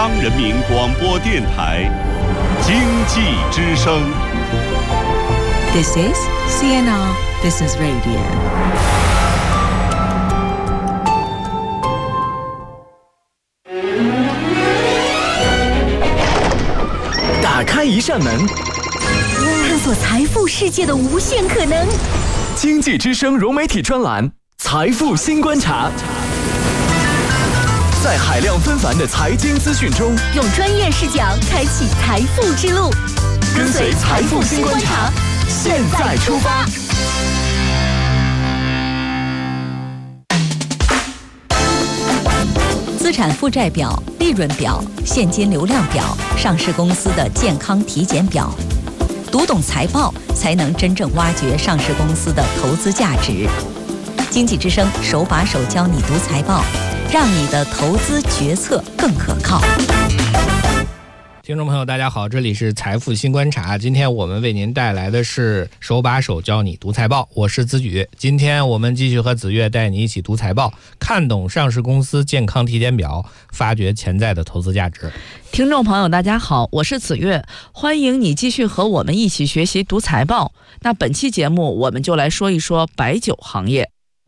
央人民广播电台经济之声。 This is CNR Business Radio。 打开一扇门， 探索财富世界的无限可能。 经济之声融媒体专栏《财富新观察》，在海量纷繁的财经资讯中， 用专业视角开启财富之路。 跟随财富新观察，现在出发。 资产负债表、利润表、现金流量表、上市公司的健康体检表，读懂财报，才能真正挖掘上市公司的投资价值。经济之声手把手教你读财报，让你的投资决策更可靠。 听众朋友大家好，这里是财富新观察，今天我们为您带来的是手把手教你读财报，我是子举。今天我们继续和子越带你一起读财报，看懂上市公司健康体检表，发掘潜在的投资价值。 听众朋友大家好，我是子越，欢迎你继续和我们一起学习读财报。那本期节目我们就来说一说白酒行业。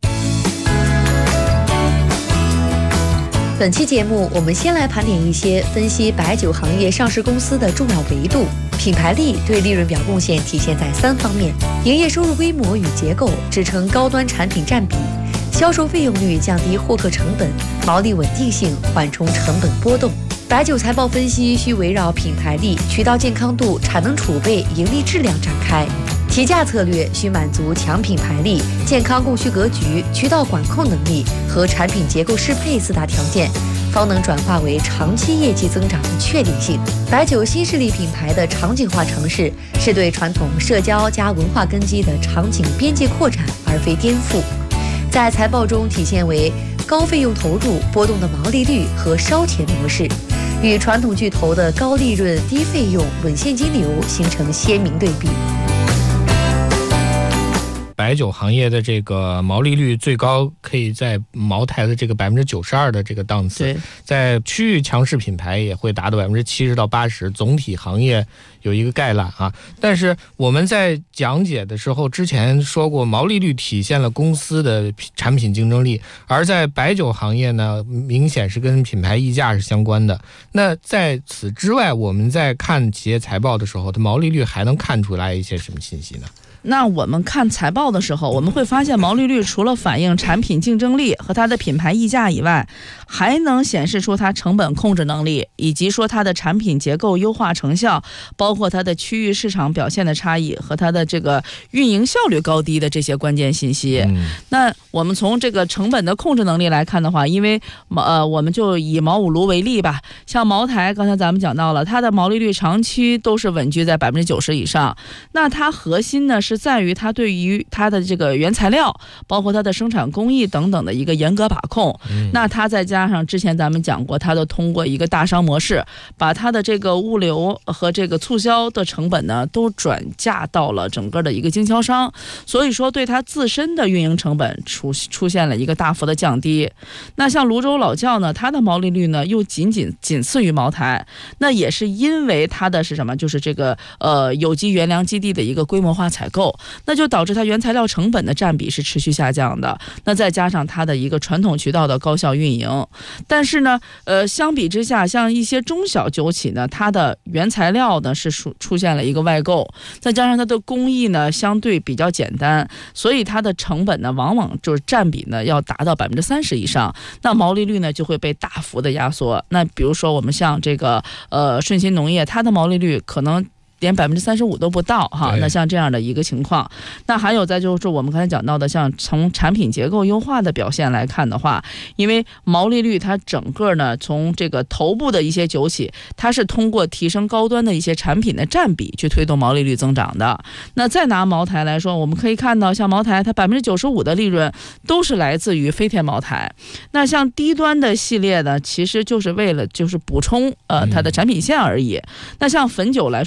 本期节目我们先来盘点一些分析白酒行业上市公司的重要维度。品牌力对利润表贡献体现在3方面：营业收入规模与结构，支撑高端产品占比；销售费用率降低获客成本，毛利稳定性缓冲成本波动。白酒财报分析需围绕品牌力、渠道健康度、产能储备、盈利质量展开。提价策略需满足强品牌力、健康供需格局、渠道管控能力和产品结构适配4大条件，方能转化为长期业绩增长的确定性。白酒新势力品牌的场景化城市，是对传统社交加文化根基的场景边界扩展，而非颠覆。在财报中体现为高费用投入、波动的毛利率和烧钱模式，与传统巨头的高利润、低费用、稳现金流形成鲜明对比。 白酒行业的这个毛利率最高可以在茅台的这个92%的这个档次，在区域强势品牌也会达到70%到80%，总体行业有一个概览啊。但是我们在讲解的时候之前说过，毛利率体现了公司的产品竞争力，而在白酒行业呢，明显是跟品牌溢价是相关的。那在此之外，我们在看企业财报的时候，它毛利率还能看出来一些什么信息呢？ 那我们看财报的时候，我们会发现毛利率除了反映产品竞争力和它的品牌溢价以外，还能显示出它成本控制能力，以及说它的产品结构优化成效，包括它的区域市场表现的差异和它的这个运营效率高低的这些关键信息。那我们从这个成本的控制能力来看的话，因为我们就以茅五炉为例吧，像茅台刚才咱们讲到了，它的毛利率长期都是稳居在90%以上。那它核心呢是在于它对于它的这个原材料，包括它的生产工艺等等的一个严格把控。那它再加上之前咱们讲过，它的通过一个大商模式，把它的这个物流和这个促销的成本呢都转嫁到了整个的一个经销商，所以说对它自身的运营成本出现了一个大幅的降低。那像泸州老窖呢，它的毛利率呢又仅次于茅台，那也是因为它的是什么，就是这个有机原粮基地的一个规模化采购，那就导致它原材料成本的占比是持续下降的。那再加上它的一个传统渠道的高效运营，但是呢相比之下，像一些中小酒企呢，它的原材料呢是出现了一个外购，再加上它的工艺呢相对比较简单，所以它的成本呢往往就是占比呢要达到30%以上，那毛利率呢就会被大幅的压缩。那比如说我们像这个顺鑫农业，它的毛利率可能连35%都不到哈。那像这样的一个情况，那还有再就是我们刚才讲到的，像从产品结构优化的表现来看的话，因为毛利率它整个呢从这个头部的一些酒企，它是通过提升高端的一些产品的占比去推动毛利率增长的。那再拿茅台来说，我们可以看到像茅台它95%的利润都是来自于飞天茅台。那像低端的系列呢，其实就是为了就是补充它的产品线而已。那像汾酒来说的话，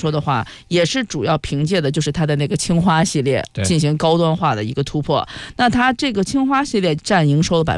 也是主要凭借的就是它的那个青花系列进行高端化的一个突破。那它这个青花系列占营收的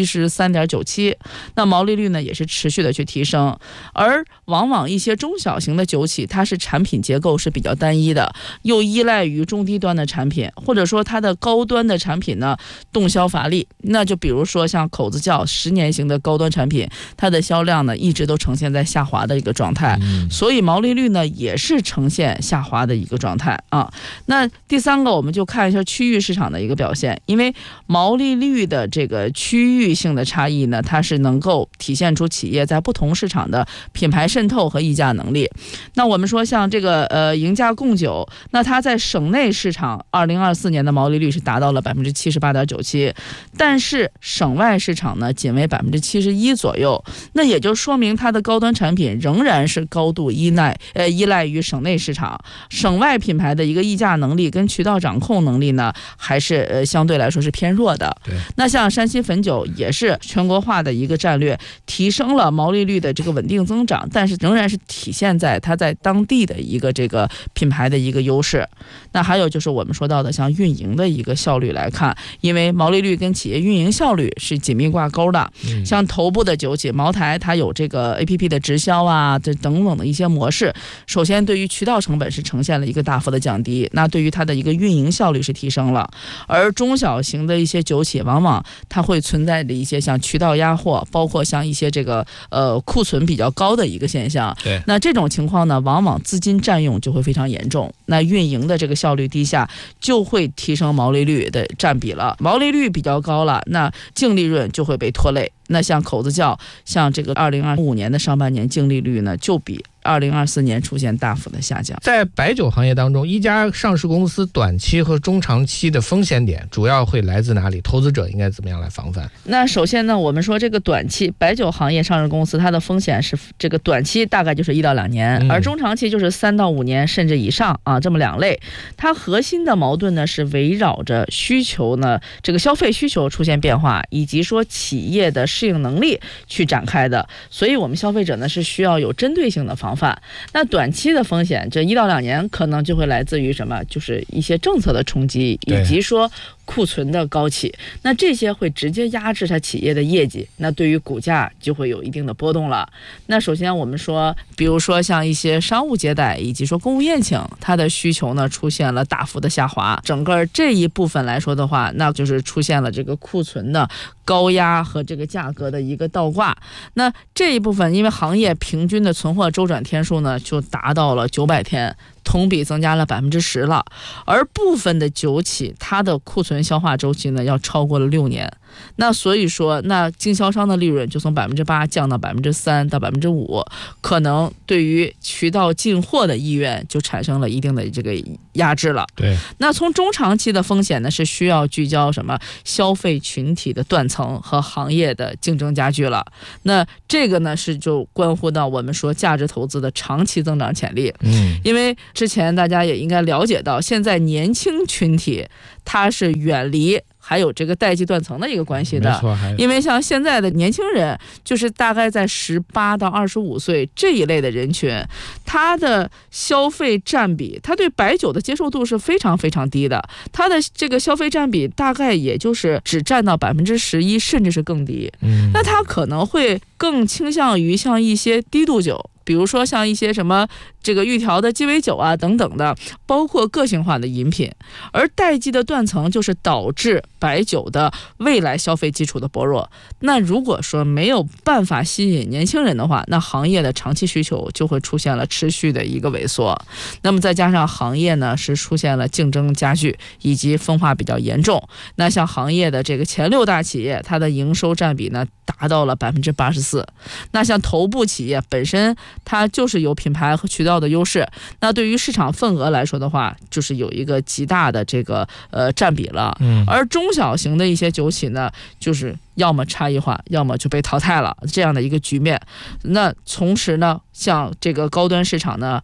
73.97%，那毛利率呢也是持续的去提升。而往往一些中小型的酒企，它是产品结构是比较单一的，又依赖于中低端的产品，或者说它的高端的产品呢动销乏力。那就比如说像口子窖10年型的高端产品，它的销量呢一直都呈现在下滑的一个状态，所以毛利率呢也是呈现下滑的一个状态啊。那第三个，我们就看一下区域市场的一个表现，因为毛利率的这个区域性的差异呢，它是能够体现出企业在不同市场的品牌渗透和溢价能力。那我们说像这个赢家贡酒，那它在省内市场2024年的毛利率是达到了78.97%，但是省外市场呢仅为71%左右，那也就说明它的高端产品仍然是高度依赖于省内市场，省外品牌的一个溢价能力跟渠道掌控能力呢还是相对来说是偏弱的。那像山西汾酒也是全国化的一个战略，提升了毛利率的这个稳定增长，但是仍然是体现在它在当地的一个这个品牌的一个优势。那还有就是我们说到的像运营的一个效率来看，因为毛利率跟企业运营效率是紧密挂钩的，像头部的酒企茅台，它有这个 APP 的直销啊，这等等的一些模式，首先对于渠道成本是呈现了一个大幅的降低，那对于它的一个运营效率是提升了。而中小型的一些酒企往往它会存在的一些像渠道压货，包括像一些这个库存比较高的一个现象。那这种情况呢，往往资金占用就会非常严重，那运营的这个效率低下，就会提升毛利率的占比了。毛利率比较高了，那净利润就会被拖累。那像口子窖，像这个2025年的上半年净利率呢，就比2024年出现大幅的下降。 在白酒行业当中，一家上市公司短期和中长期的风险点主要会来自哪里？投资者应该怎么样来防范？ 那首先呢，我们说这个短期白酒行业上市公司，它的风险是这个短期大概就是1到2年，而中长期就是3到5年甚至以上啊，这么2类。它核心的矛盾呢是围绕着需求呢，这个消费需求出现变化，以及说企业的适应能力去展开的，所以我们消费者呢是需要有针对性的防范。那短期的风险，这1到2年可能就会来自于什么？就是一些政策的冲击，以及说库存的高企，那这些会直接压制它企业的业绩，那对于股价就会有一定的波动了。那首先我们说，比如说像一些商务接待以及说公务宴请，它的需求呢出现了大幅的下滑，整个这一部分来说的话，那就是出现了这个库存的高压和这个价格的一个倒挂。那这一部分因为行业平均的存货周转天数呢就达到了900天，同比增加了10%了，而部分的酒企它的库存消化周期呢要超过了6年，那所以说那经销商的利润就从8%降到3%到5%，可能对于渠道进货的意愿就产生了一定的这个压制了。 对， 那从中长期的风险呢是需要聚焦什么？消费群体的断层和行业的竞争加剧了。那这个呢是就关乎到我们说价值投资的长期增长潜力。因为之前大家也应该了解到，现在年轻群体它是远离还有这个代际断层的一个关系的，因为像现在的年轻人，就是大概在18到25岁这一类的人群，他的消费占比，他对白酒的接受度是非常非常低的，他的这个消费占比大概也就是只占到11%，甚至是更低。那他可能会更倾向于像一些低度酒，比如说像一些什么这个预调的鸡尾酒啊等等的，包括个性化的饮品。而代际的断层就是导致白酒的未来消费基础的薄弱。那如果说没有办法吸引年轻人的话，那行业的长期需求就会出现了持续的一个萎缩。那么再加上行业呢是出现了竞争加剧以及分化比较严重，那像行业的这个前6大企业，它的营收占比呢达到了84%。那像头部企业本身它就是有品牌和渠道的优势，那对于市场份额来说的话，就是有一个极大的这个占比了。而中小型的一些酒企呢，就是要么差异化，要么就被淘汰了这样的一个局面。那同时呢，像这个高端市场呢，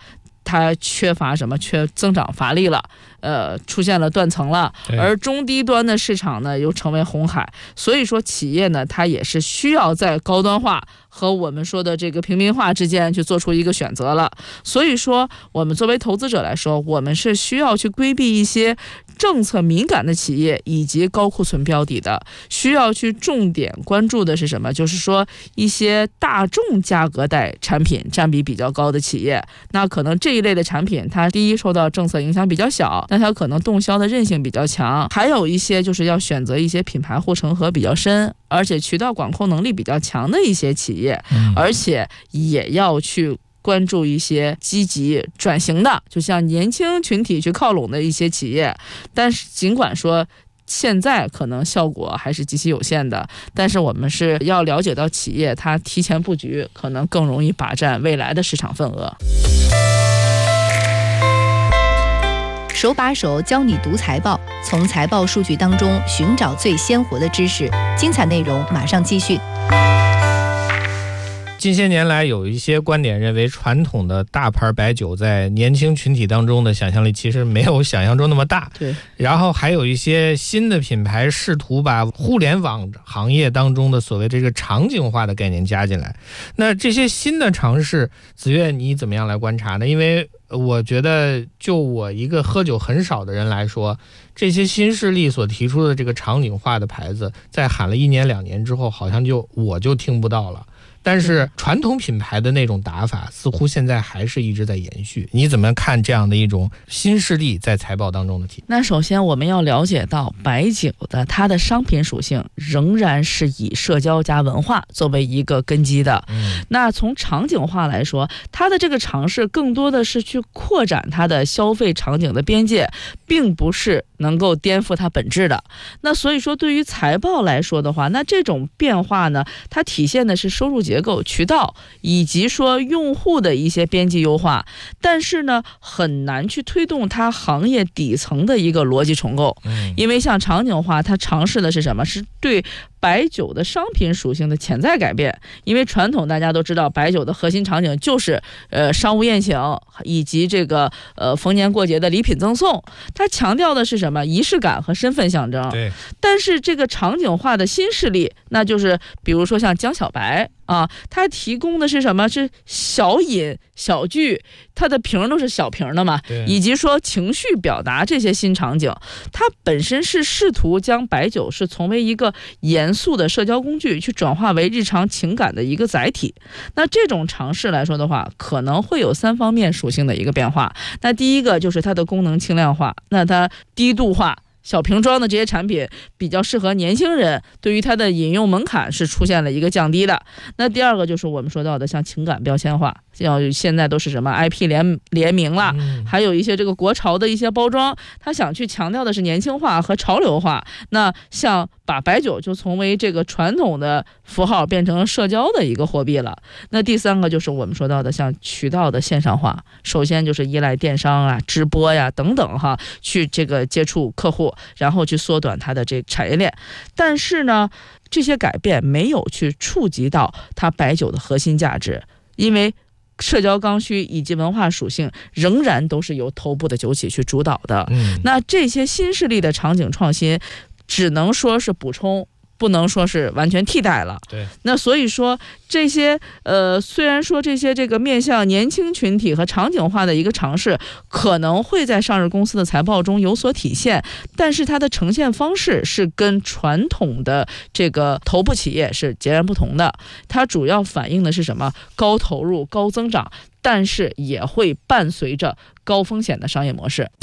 它缺乏什么？缺增长乏力了，出现了断层了。而中低端的市场呢，又成为红海。所以说，企业呢，它也是需要在高端化和我们说的这个平民化之间去做出一个选择了。所以说，我们作为投资者来说，我们是需要去规避一些政策敏感的企业以及高库存标的的，需要去重点关注的是什么？就是说一些大众价格带产品占比比较高的企业，那可能这一类的产品，它第一受到政策影响比较小，那它可能动销的韧性比较强，还有一些就是要选择一些品牌护城河比较深，而且渠道管控能力比较强的一些企业，而且也要去关注一些积极转型的，就像年轻群体去靠拢的一些企业。但是尽管说现在可能效果还是极其有限的，但是我们是要了解到企业它提前布局，可能更容易霸占未来的市场份额。 手把手教你读财报，从财报数据当中寻找最鲜活的知识。精彩内容马上继续。 近些年来，有一些观点认为，传统的大牌白酒在年轻群体当中的想象力其实没有想象中那么大。 对。然后还有一些新的品牌试图把互联网行业当中的所谓这个场景化的概念加进来。那这些新的尝试，子越你怎么样来观察呢？因为我觉得，就我一个喝酒很少的人来说，这些新势力所提出的这个场景化的牌子，在喊了1年2年之后，好像我就听不到了。但是传统品牌的那种打法似乎现在还是一直在延续。你怎么看这样的一种新势力在财报当中的体现？ 那首先我们要了解到，白酒的它的商品属性仍然是以社交加文化作为一个根基的。那从场景化来说，它的这个尝试更多的是去扩展它的消费场景的边界，并不是能够颠覆它本质的。那所以说，对于财报来说的话，那这种变化呢，它体现的是收入结构、渠道以及说用户的一些边际优化，但是呢，很难去推动它行业底层的一个逻辑重构。因为像场景化，它尝试的是什么？是对白酒的商品属性的潜在改变。因为传统大家都知道，白酒的核心场景就是商务宴请以及这个逢年过节的礼品赠送，它强调的是什么？仪式感和身份象征。 对。 但是这个场景化的新势力，那就是比如说像江小白啊，它提供的是什么？是小饮小聚，它的瓶都是小瓶的嘛，以及说情绪表达这些新场景，它本身是试图将白酒是从为一个严肃的社交工具去转化为日常情感的一个载体。那这种尝试来说的话，可能会有3方面属性的一个变化。那第一个就是它的功能轻量化，那它低度化。小瓶装的这些产品比较适合年轻人，对于它的饮用门槛是出现了一个降低的。那第二个就是我们说到的像情感标签化，像现在都是什么 IP 联名了，还有一些这个国潮的一些包装，他想去强调的是年轻化和潮流化。那像把白酒就从为这个传统的符号变成社交的一个货币了。那第三个就是我们说到的像渠道的线上化，首先就是依赖电商啊、直播呀等等哈，去这个接触客户，然后去缩短它的这产业链。但是呢，这些改变没有去触及到它白酒的核心价值，因为社交刚需以及文化属性仍然都是由头部的酒企去主导的。那这些新势力的场景创新，只能说是补充，不能说是完全替代了。 对。 那所以说这些虽然说这些这个面向年轻群体和场景化的一个尝试，可能会在上市公司的财报中有所体现，但是它的呈现方式是跟传统的这个头部企业是截然不同的。它主要反映的是什么？高投入、高增长，但是也会伴随着高风险的商业模式。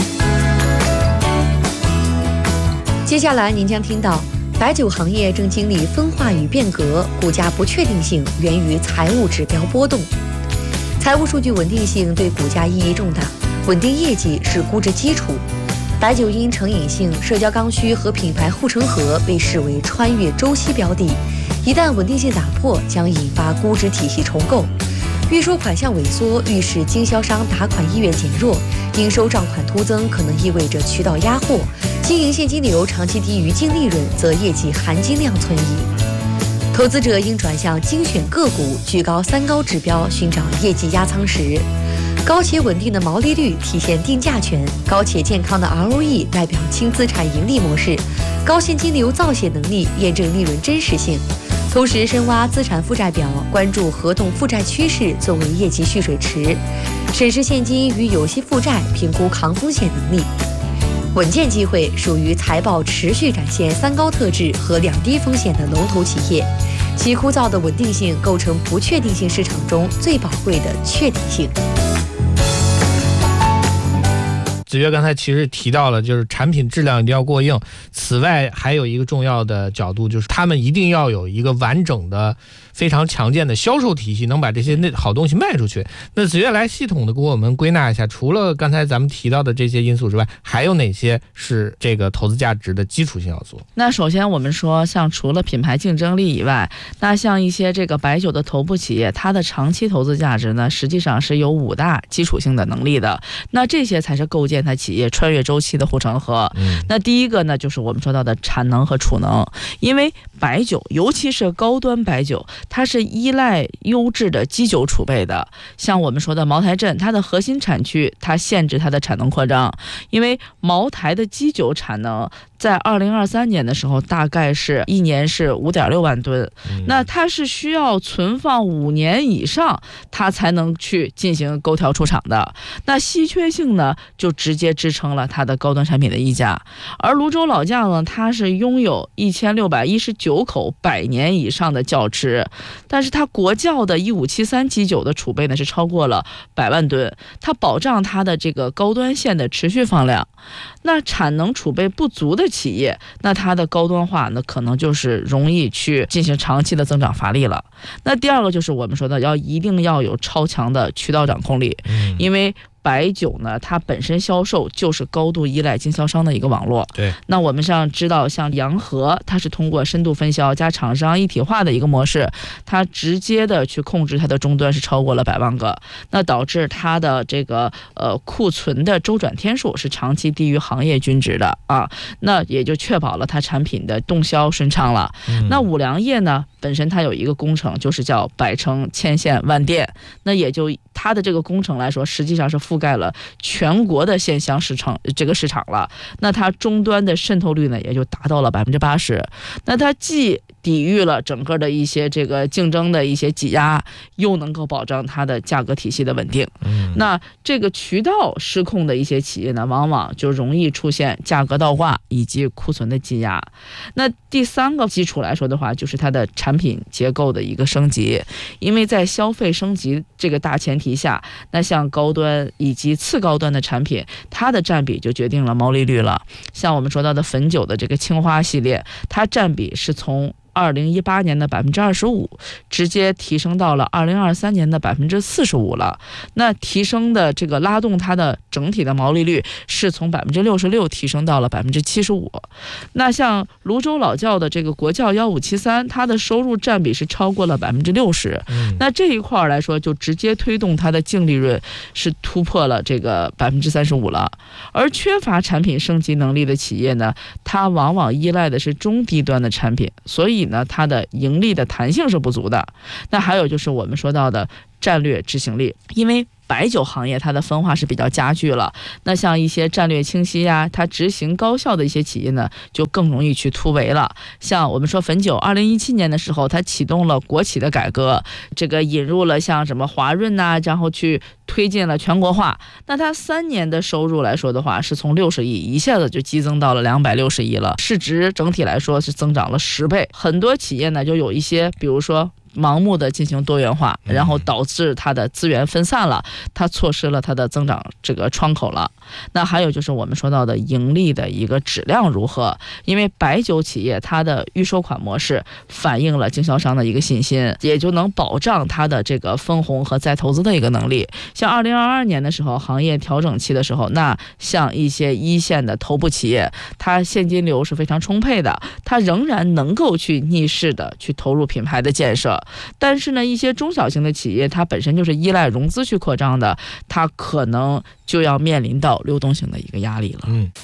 接下来您将听到，白酒行业正经历分化与变革，股价不确定性源于财务指标波动。财务数据稳定性对股价意义重大，稳定业绩是估值基础。白酒因成瘾性、社交刚需和品牌护城河被视为穿越周期标的，一旦稳定性打破，将引发估值体系重构。预收款项萎缩，预示经销商打款意愿减弱，应收账款突增可能意味着渠道压货，经营现金流长期低于净利润，则业绩含金量存疑。投资者应转向精选个股，居高3高指标，寻找业绩压舱石。 高且稳定的毛利率体现定价权，高且健康的 ROE 代表轻资产盈利模式，高现金流造血能力验证利润真实性。同时深挖资产负债表，关注合同负债趋势作为业绩蓄水池，审视现金与有息负债，评估抗风险能力。稳健机会属于财报持续展现3高特质和2低风险的龙头企业，其枯燥的稳定性构成不确定性市场中最宝贵的确定性。 子越刚才其实提到了，就是产品质量一定要过硬。此外，还有一个重要的角度，就是他们一定要有一个完整的、非常强健的销售体系，能把这些好东西卖出去。那子越来系统的给我们归纳一下，除了刚才咱们提到的这些因素之外，还有哪些是这个投资价值的基础性要素？ 那首先我们说，像除了品牌竞争力以外，那像一些这个白酒的头部企业，它的长期投资价值呢，实际上是有5大基础性的能力的。那这些才是构建它企业穿越周期的护城河。那第一个呢，就是我们说到的产能和储能，因为白酒，尤其是高端白酒，它是依赖优质的基酒储备的。像我们说的茅台镇，它的核心产区，它限制它的产能扩张，因为茅台的基酒产能在2023年的时候，大概是1年是5.6万吨，那它是需要存放5年以上，它才能去进行勾调出厂的。那稀缺性呢，就直接支撑了它的高端产品的溢价。而泸州老窖呢，它是拥有1619口100年以上的窖池，但是它国窖的1573基酒的储备呢是超过了100万吨，它保障它的这个高端线的持续放量。那产能储备不足的企业，那它的高端化呢，可能就是容易去进行长期的增长乏力了。那第二个就是我们说的，一定要有超强的渠道掌控力，因为白酒呢，它本身销售就是高度依赖经销商的一个网络。 对， 那我们知道，像洋河，它是通过深度分销加厂商一体化的一个模式，它直接的去控制它的终端是超过了100万个，那导致它的这个库存的周转天数是长期低于行业均值的啊，那也就确保了它产品的动销顺畅了。那五粮液呢，本身它有一个工程，就是叫百城千县万店，那也就它的这个工程来说，实际上是覆盖了全国的线香市场了。那它终端的渗透率呢，也就达到了80%。那它既抵御了整个的一些这个竞争的一些挤压，又能够保障它的价格体系的稳定。那这个渠道失控的一些企业呢，往往就容易出现价格倒挂以及库存的积压。那第三个基础来说的话，就是它的产品结构的一个升级，因为在消费升级这个大前提下，那像高端以及次高端的产品，它的占比就决定了毛利率了。像我们说到的汾酒的这个青花系列，它占比是从2018年的25%直接提升到了2023年的45%了。那提升的这个拉动它的整体的毛利率是从66%提升到了75%。那像泸州老窖的这个国窖1573，它的收入占比是超过了60%。那这一块来说，就直接推动它的净利润是突破了这个35%了。而缺乏产品升级能力的企业呢，它往往依赖的是中低端的产品，所以呢，它的盈利的弹性是不足的。那还有就是我们说到的战略执行力，因为白酒行业它的分化是比较加剧了，那像一些战略清晰呀，它执行高效的一些企业呢，就更容易去突围了。像我们说汾酒，2017年的时候，它启动了国企的改革，这个引入了像什么华润呐，然后去推进了全国化。那它3年的收入来说的话，是从60亿一下子就激增到了260亿了，市值整体来说是增长了10倍。很多企业呢，就有一些，比如说盲目的进行多元化，然后导致它的资源分散了，它错失了它的增长这个窗口了。那还有就是我们说到的盈利的一个质量如何，因为白酒企业它的预收款模式反映了经销商的一个信心，也就能保障它的这个分红和再投资的一个能力。像2022年的时候，行业调整期的时候，那像一些一线的头部企业，它现金流是非常充沛的，它仍然能够去逆势的去投入品牌的建设。但是呢，一些中小型的企业，它本身就是依赖融资去扩张的，它可能就要面临到流动性的一个压力了。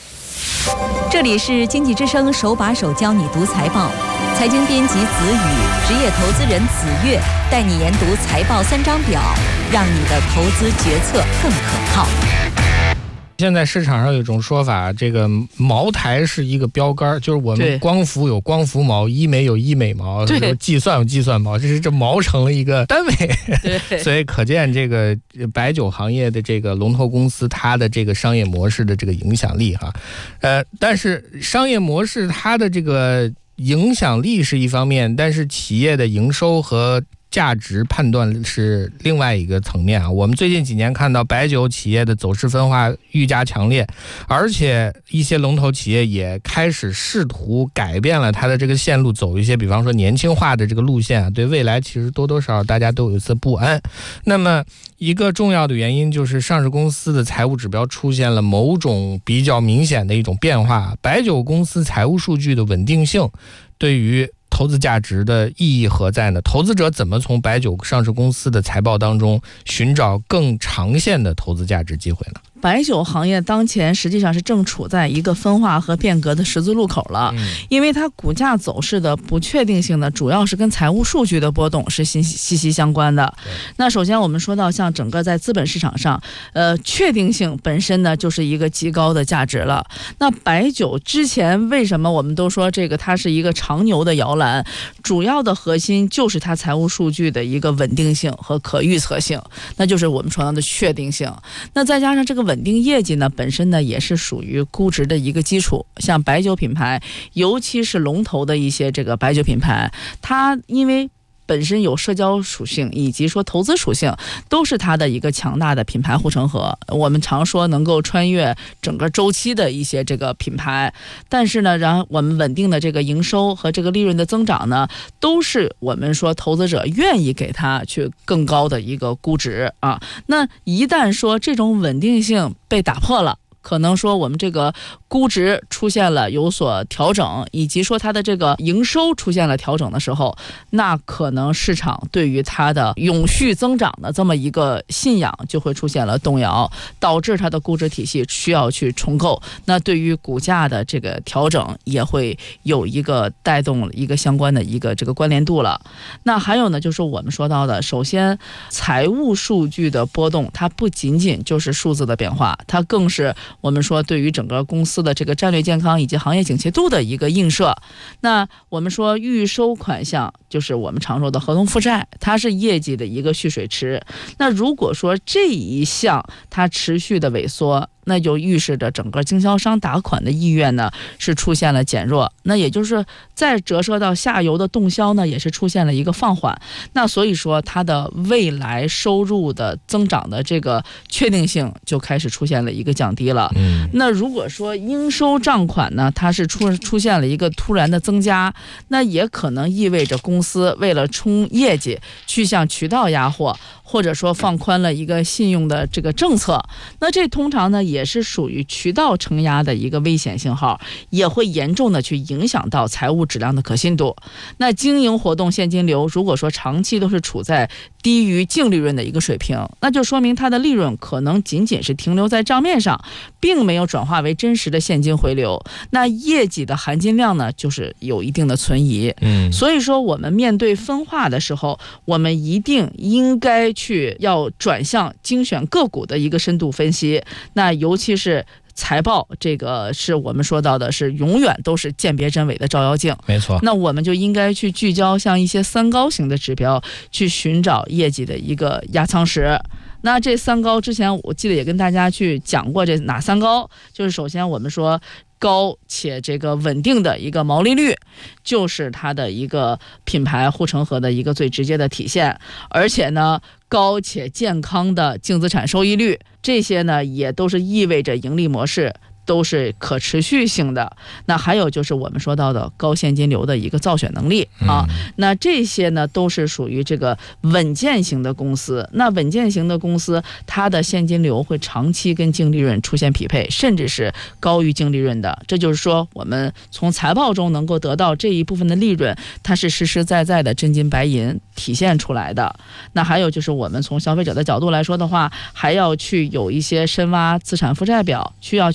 这里是经济之声手把手教你读财报，财经编辑子宇，职业投资人子越，带你研读财报3张表，让你的投资决策更可靠。 现在市场上有一种说法，这个茅台是一个标杆，就是我们光伏有光伏毛，医美有医美毛，计算有计算毛，这毛成了一个单位。所以可见这个白酒行业的这个龙头公司，它的这个商业模式的这个影响力哈。但是商业模式它的这个影响力是一方面，但是企业的营收和价值判断是另外一个层面啊。我们最近几年看到白酒企业的走势分化愈加强烈，而且一些龙头企业也开始试图改变了它的这个线路，走一些比方说年轻化的这个路线啊，对未来其实多多少少大家都有一丝不安。那么一个重要的原因就是上市公司的财务指标出现了某种比较明显的一种变化，白酒公司财务数据的稳定性对于投资价值的意义何在呢？投资者怎么从白酒上市公司的财报当中寻找更长线的投资价值机会呢？ 白酒行业当前实际上是正处在一个分化和变革的十字路口了，因为它股价走势的不确定性呢，主要是跟财务数据的波动是息息相关的。那首先我们说到像整个在资本市场上，确定性本身呢就是一个极高的价值了。那白酒之前为什么我们都说这个它是一个长牛的摇篮，主要的核心就是它财务数据的一个稳定性和可预测性，那就是我们说到的确定性。那再加上这个稳定业绩呢，本身呢也是属于估值的一个基础。像白酒品牌，尤其是龙头的一些这个白酒品牌，它因为本身有社交属性以及说投资属性，都是它的一个强大的品牌护城河。我们常说能够穿越整个周期的一些这个品牌，但是呢，然后我们稳定的这个营收和这个利润的增长呢，都是我们说投资者愿意给它去更高的一个估值啊。那一旦说这种稳定性被打破了，可能说我们这个估值出现了有所调整，以及说它的这个营收出现了调整的时候，那可能市场对于它的永续增长的这么一个信仰就会出现了动摇，导致它的估值体系需要去重构。那对于股价的这个调整也会有一个带动一个相关的一个这个关联度了。那还有呢，就是我们说到的，首先财务数据的波动，它不仅仅就是数字的变化，它更是我们说对于整个公司的这个战略健康以及行业景气度的一个映射。那我们说预收款项就是我们常说的合同负债，它是业绩的一个蓄水池。那如果说这一项它持续的萎缩，那就预示着整个经销商打款的意愿呢是出现了减弱，那也就是再折射到下游的动销呢也是出现了一个放缓。那所以说它的未来收入的增长的这个确定性就开始出现了一个降低了。那如果说应收账款呢，它是出现了一个突然的增加，那也可能意味着公司为了冲业绩去向渠道压货，或者说放宽了一个信用的这个政策。那这通常呢也是属于渠道承压的一个危险信号，也会严重的去影响到财务质量的可信度。那经营活动现金流如果说长期都是处在低于净利润的一个水平，那就说明它的利润可能仅仅是停留在账面上，并没有转化为真实的现金回流。那业绩的含金量呢就是有一定的存疑。所以说我们面对分化的时候，我们一定应该去要转向精选个股的一个深度分析。那尤其是财报，这个是我们说到的是永远都是鉴别真伪的照妖镜。 没错。 那我们就应该去聚焦像一些3高型的指标，去寻找业绩的一个压舱石。那这3高之前我记得也跟大家去讲过，这哪3高？就是首先我们说高且这个稳定的一个毛利率，就是它的一个品牌护城河的一个最直接的体现。而且呢，高且健康的净资产收益率，这些呢也都是意味着盈利模式都是可持续性的。那还有就是我们说到的高现金流的一个造血能力啊，那这些呢都是属于这个稳健型的公司。那稳健型的公司，它的现金流会长期跟净利润出现匹配，甚至是高于净利润的。这就是说我们从财报中能够得到这一部分的利润，它是实实在在的真金白银体现出来的。那还有就是我们从消费者的角度来说的话，还要去有一些深挖资产负债表，需要去评估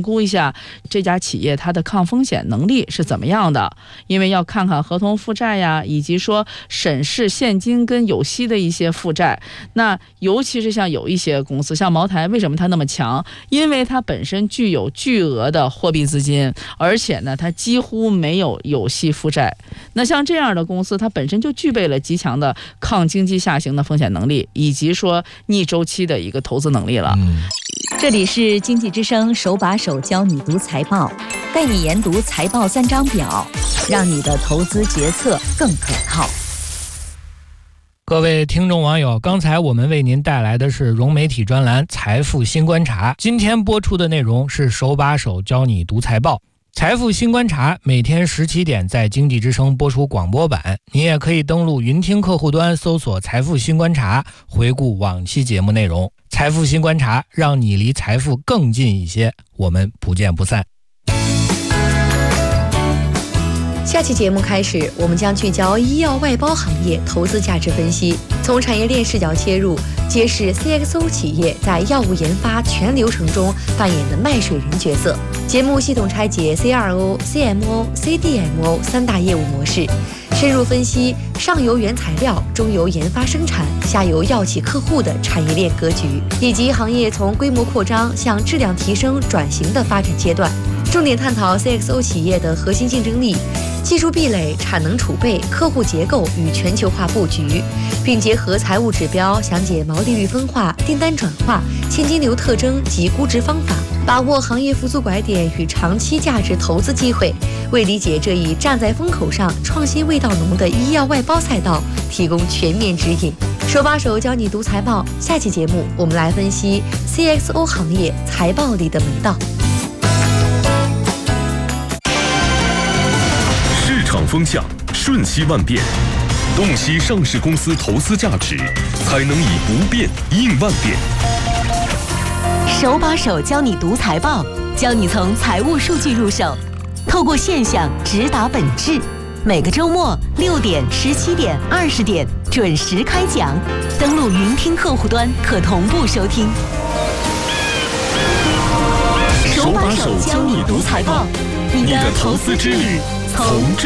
估一下这家企业它的抗风险能力是怎么样的，因为要看看合同负债呀，以及说审视现金跟有息的一些负债。那尤其是像有一些公司，像茅台，为什么它那么强？因为它本身具有巨额的货币资金，而且呢，它几乎没有有息负债。那像这样的公司，它本身就具备了极强的抗经济下行的风险能力，以及说逆周期的一个投资能力了。 这里是经济之声手把手教你读财报，带你研读财报3张表，让你的投资决策更可靠。 各位听众网友，刚才我们为您带来的是融媒体专栏财富新观察，今天播出的内容是手把手教你读财报。财富新观察每天17点在经济之声播出广播版，您也可以登录云听客户端搜索财富新观察，回顾往期节目内容。财富新观察，让你离财富更近一些，我们不见不散。 下期节目开始，我们将聚焦医药外包行业投资价值分析，从产业链视角切入，揭示 CXO 企业在药物研发全流程中扮演的卖水人角色。节目系统拆解 CRO、CMO、CDMO 3大业务模式，深入分析上游原材料、中游研发生产、下游药企客户的产业链格局，以及行业从规模扩张向质量提升转型的发展阶段。重点探讨 CXO 企业的核心竞争力、技术壁垒、产能储备、客户结构与全球化布局，并结合财务指标详解毛利率分化、订单转化、现金流特征及估值方法，把握行业复苏拐点与长期价值投资机会，为理解这一站在风口上、创新味道浓的医药外包赛道提供全面指引。手把手教你读财报，下期节目我们来分析 CXO 行业财报里的门道。 市场风向瞬息万变，洞悉上市公司投资价值，才能以不变应万变。 手把手教你读财报，教你从财务数据入手，透过现象直达本质。每个周末6点、17点、20点准时开讲，登录云听客户端可同步收听。手把手教你读财报，你的投资之旅从这